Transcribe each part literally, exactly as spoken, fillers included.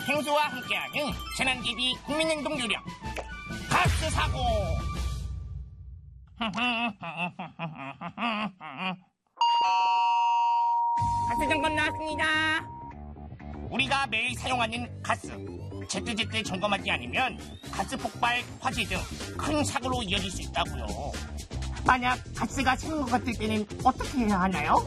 행수와 함께하는 재난대비 국민행동 요령 가스 사고. 가스 점검 나왔습니다. 우리가 매일 사용하는 가스 제때제때 점검하지 않으면 가스 폭발, 화재 등 큰 사고로 이어질 수 있다고요. 만약 가스가 새는 것 같을 때는 어떻게 해야 하나요?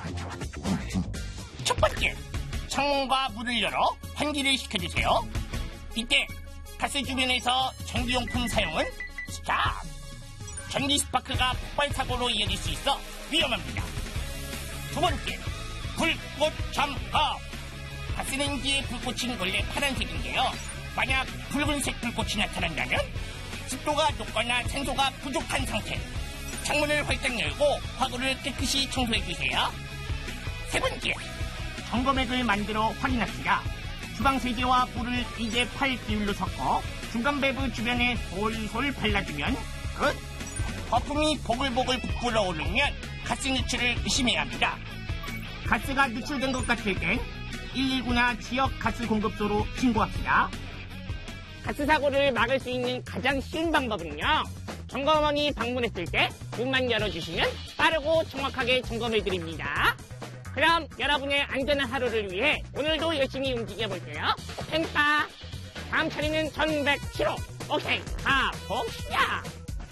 첫 번째, 창문과 문을 열어 환기를 시켜주세요. 이때 가스 주변에서 전기용품 사용은 스탑! 전기 스파크가 폭발 사고로 이어질 수 있어 위험합니다. 두 번째, 불꽃 점검. 가스레인지의 불꽃은 원래 파란색인데요. 만약 붉은색 불꽃이 나타난다면 습도가 높거나 산소가 부족한 상태. 창문을 활짝 열고 화구를 깨끗이 청소해주세요. 세 번째, 점검액을 만들어 확인합시다. 주방세제와 물을 이 대 팔 비율로 섞어 중간 밸브 주변에 솔솔 발라주면 끝! 거품이 보글보글 부풀어 오르면 가스 누출을 의심해야 합니다. 가스가 누출된 것 같을 땐 일일구나 지역 가스 공급소로 신고합시다. 가스 사고를 막을 수 있는 가장 쉬운 방법은요, 점검원이 방문했을 때 문만 열어주시면 빠르고 정확하게 점검해드립니다. 그럼 여러분의 안전한 하루를 위해 오늘도 열심히 움직여볼게요. 팽빠! 다음 차례는 천백칠 호. 오케이, 가봅시다!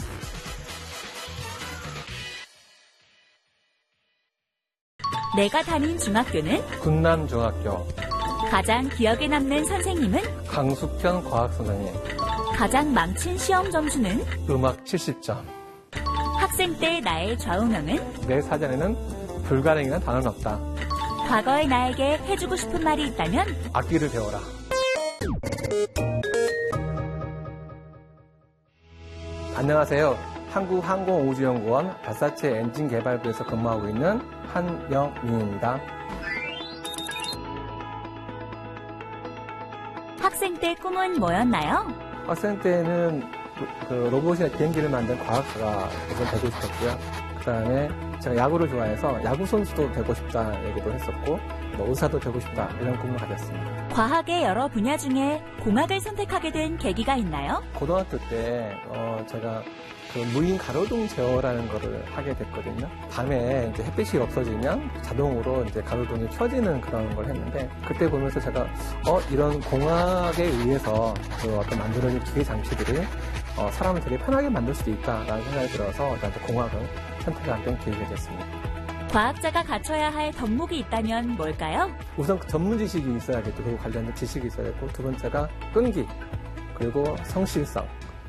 내가 다닌 중학교는 군남중학교. 가장 기억에 남는 선생님은 강숙현 과학선생님. 가장 망친 시험 점수는 음악 칠십 점. 학생 때 나의 좌우명은 내 사전에는 불가능이란 단어는 없다. 과거의 나에게 해주고 싶은 말이 있다면 악기를 배워라. 안녕하세요. 한국항공우주연구원 발사체 엔진 개발부에서 근무하고 있는 한영민입니다. 학생 때 꿈은 뭐였나요? 학생 때는 그 로봇이나 비행기를 만든 과학자가 우선 되고 싶었고요. 그 다음에 제가 야구를 좋아해서 야구 선수도 되고 싶다 얘기도 했었고, 뭐 의사도 되고 싶다 이런 꿈을 가졌습니다. 과학의 여러 분야 중에 공학을 선택하게 된 계기가 있나요? 고등학교 때 어, 제가 그 무인 가로등 제어라는 거를 하게 됐거든요. 밤에 이제 햇빛이 없어지면 자동으로 이제 가로등이 켜지는 그런 걸 했는데, 그때 보면서 제가 어 이런 공학에 의해서 그 어떤 만들어진 기계 장치들이 어, 사람을 되게 편하게 만들 수도 있다라는 생각이 들어서 나한테 공학을 선택하게 된 계기가 됐습니다. 과학자가 갖춰야 할 덕목이 있다면 뭘까요? 우선 그 전문 지식이 있어야겠고, 그리고 관련된 지식이 있어야겠고, 두 번째가 끈기, 그리고 성실성.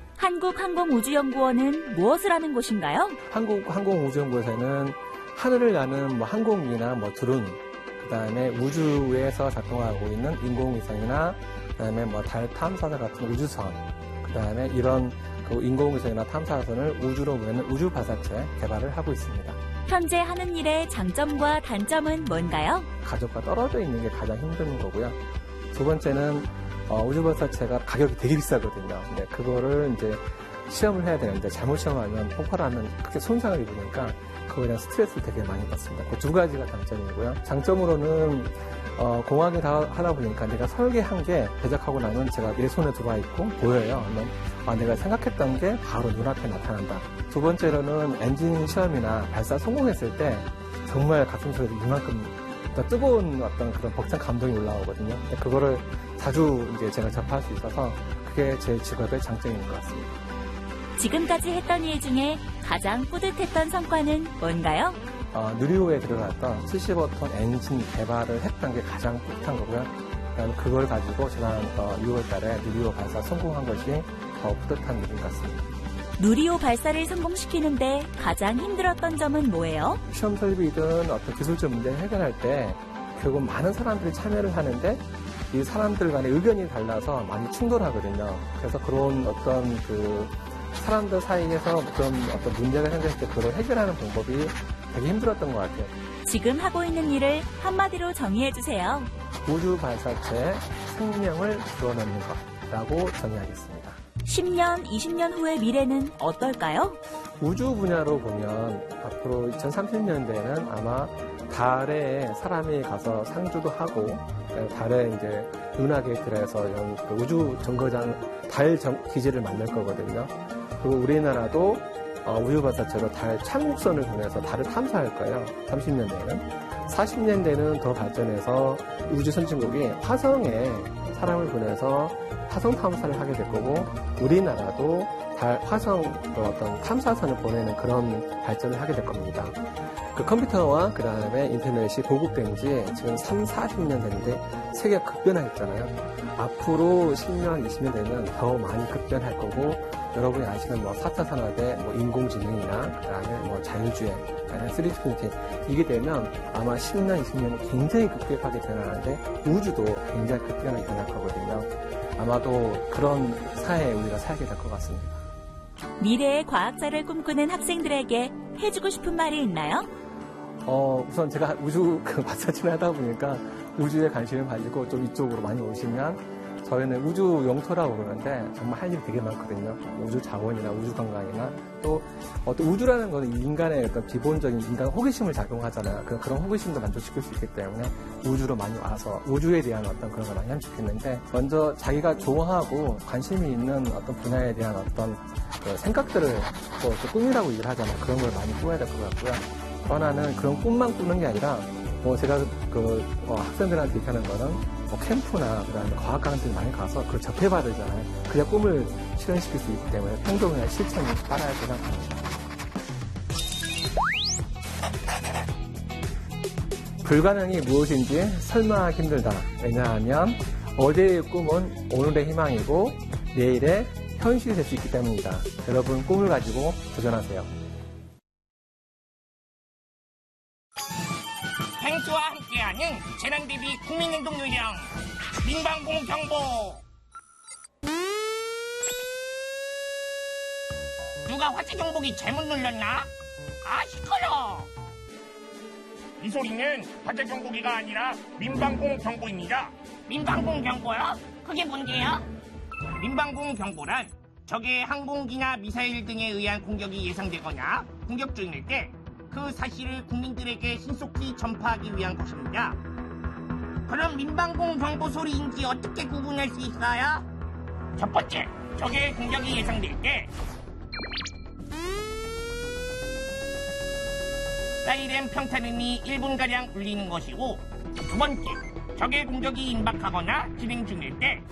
한국항공우주연구원은 무엇을 하는 곳인가요? 한국항공우주연구원에서는 하늘을 나는 뭐 항공기나 뭐 드론, 그 다음에 우주에서 작동하고 있는 인공위성이나, 그 다음에 뭐 달 탐사선 같은 우주선, 그 다음에 이런 그 인공위성이나 탐사선을 우주로 보내는 우주 발사체 개발을 하고 있습니다. 현재 하는 일의 장점과 단점은 뭔가요? 가족과 떨어져 있는 게 가장 힘든 거고요. 두 번째는 어, 우주 발사체가 가격이 되게 비싸거든요. 근데 그거를 이제 시험을 해야 되는데 잘못 시험하면 폭발하면 크게 손상을 입으니까 그거에 대한 스트레스를 되게 많이 받습니다. 그 두 가지가 장점이고요. 장점으로는 어, 공학을 다 하다 보니까 내가 설계한 게 제작하고 나면 제가 내 손에 들어와 있고 보여요. 그러면 아, 내가 생각했던 게 바로 눈앞에 나타난다. 두 번째로는 엔진 시험이나 발사 성공했을 때 정말 가슴속에서 이만큼 뜨거운 어떤 그런 벅찬 감동이 올라오거든요. 그거를 자주 이제 제가 접할 수 있어서 그게 제 직업의 장점인 것 같습니다. 지금까지 했던 일 중에 가장 뿌듯했던 성과는 뭔가요? 어, 누리호에 들어갔던 칠십오 톤 엔진 개발을 했던 게 가장 뿌듯한 거고요. 그다음에 그걸 가지고 지난 어, 유월 달에 누리호 발사 성공한 것이 더 뿌듯한 일인 것 같습니다. 누리호 발사를 성공시키는데 가장 힘들었던 점은 뭐예요? 시험 설비든 어떤 기술적 문제를 해결할 때 결국 많은 사람들이 참여를 하는데 이 사람들 간의 의견이 달라서 많이 충돌하거든요. 그래서 그런 어떤 그 사람들 사이에서 그런 어떤 문제가 생겼을 때 그걸 해결하는 방법이 되게 힘들었던 것 같아요. 지금 하고 있는 일을 한마디로 정의해주세요. 우주 발사체의 생명을 불어넣는 것이라고 정의하겠습니다. 십 년, 이십 년 후의 미래는 어떨까요? 우주 분야로 보면 앞으로 이천삼십 년대에는 아마 달에 사람이 가서 상주도 하고 달에 이제 루나게이트에서 연 그 우주 정거장 달 정, 기지를 만들 거거든요. 그리고 우리나라도 어, 우주발사체로 달 착륙선을 보내서 달을 탐사할 거예요. 삼십 년 내에는. 사십 년대는 더 발전해서 우주 선진국이 화성에 사람을 보내서 화성 탐사를 하게 될 거고, 우리나라도 달, 화성 어떤 탐사선을 보내는 그런 발전을 하게 될 겁니다. 그 컴퓨터와 그 다음에 인터넷이 보급된 지 지금 삼, 사십 년 됐는데 세계가 급변했잖아요. 앞으로 십 년, 이십 년 되면 더 많이 급변할 거고, 여러분이 아시는 뭐 사 차 산업의 뭐 인공지능이나 그 다음에 뭐 자율주행, 쓰리디 프린팅 이게 되면 아마 십 년, 이십 년이 굉장히 급격하게 변하는데 우주도 굉장히 급격하게 변할 거거든요. 아마도 그런 사회에 우리가 살게 될 것 같습니다. 미래의 과학자를 꿈꾸는 학생들에게 해주고 싶은 말이 있나요? 어, 우선 제가 우주 그 마사지를 하다 보니까 우주에 관심을 가지고 좀 이쪽으로 많이 오시면, 저희는 우주 영토라고 그러는데 정말 할 일이 되게 많거든요. 우주 자원이나 우주 관광이나 또 어떤 우주라는 것은 인간의 어떤 기본적인 인간 호기심을 작용하잖아요. 그, 그런 호기심도 만족시킬 수 있기 때문에 우주로 많이 와서 우주에 대한 어떤 그런 걸 많이 하면 좋겠는데, 먼저 자기가 좋아하고 관심이 있는 어떤 분야에 대한 어떤 그 생각들을 또, 또 꿈이라고 얘기를 하잖아요. 그런 걸 많이 꾸며야 될 것 같고요. 또 하나는 그런 꿈만 꾸는 게 아니라, 뭐 제가 그 어, 학생들한테 얘기하는 거는 뭐 캠프나 그다음에 과학 강의들 많이 가서 그걸 접해봐야 되잖아요. 그래야 꿈을 실현시킬 수 있기 때문에 행동이나 실천이 따라야 생각합니다. 불가능이 무엇인지 설명하기 힘들다. 왜냐하면 어제의 꿈은 오늘의 희망이고 내일의 현실이 될 수 있기 때문입니다. 여러분 꿈을 가지고 도전하세요. 펭수와 함께하는 재난 대비 국민행동 요령 민방공 경보. 누가 화재 경보기 잘못 눌렀나? 아 시끄러. 이 소리는 화재 경보기가 아니라 민방공 경보입니다. 민방공 경보요? 그게 뭔데요? 민방공 경보란 적의 항공기나 미사일 등에 의한 공격이 예상되거나 공격 중일 때 그 사실을 국민들에게 신속히 전파하기 위한 것입니다. 그럼 민방공 경보 소리인지 어떻게 구분할 수 있어요? 첫 번째, 적의 공격이 예상될 때 사이렌 평탄음이 일 분가량 울리는 것이고, 두 번째, 적의 공격이 임박하거나 진행 중일 때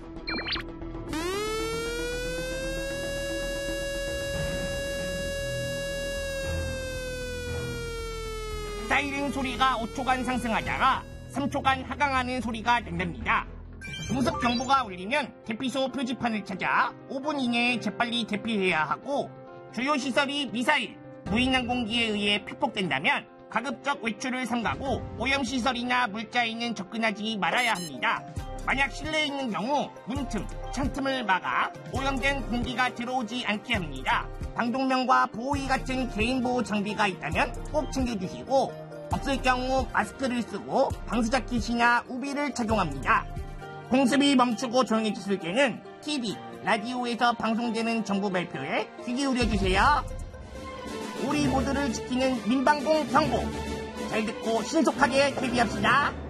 사이렌 소리가 오 초간 상승하다가 삼 초간 하강하는 소리가 된답니다. 무섭 경보가 울리면 대피소 표지판을 찾아 오 분 이내에 재빨리 대피해야 하고, 주요 시설이 미사일, 무인항공기에 의해 피폭된다면 가급적 외출을 삼가고 오염시설이나 물자에는 접근하지 말아야 합니다. 만약 실내에 있는 경우 문틈, 창틈을 막아 오염된 공기가 들어오지 않게 합니다. 방독면과 보호의 같은 개인보호 장비가 있다면 꼭 챙겨주시고, 없을 경우 마스크를 쓰고 방수자켓이나 우비를 착용합니다. 공습이 멈추고 조용해졌을 때는 티비, 라디오에서 방송되는 정부 발표에 귀 기울여주세요. 우리 모두를 지키는 민방공 경보, 잘 듣고 신속하게 대비합시다.